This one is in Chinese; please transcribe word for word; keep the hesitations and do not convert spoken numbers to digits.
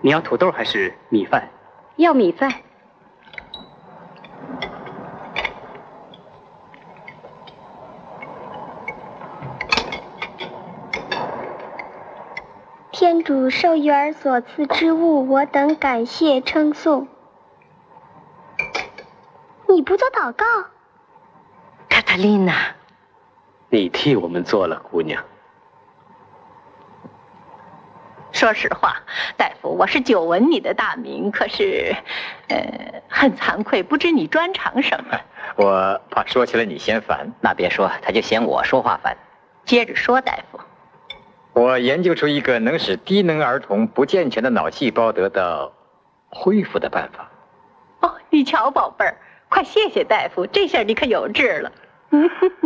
你要土豆还是米饭？ 要米饭。 天主授予儿所赐之物，我等感谢称颂。你不做祷告？ 卡塔丽娜， 你替我们做了，姑娘。 说实话，大夫，我是久闻你的大名，可是，呃，很惭愧，不知你专长什么。 我怕说起来你嫌烦。 那别说，他就嫌我说话烦。 接着说，大夫。 我研究出一个能使低能儿童不健全的脑细胞得到恢复的办法。 哦，你瞧，宝贝儿，快谢谢大夫，这下你可有治了。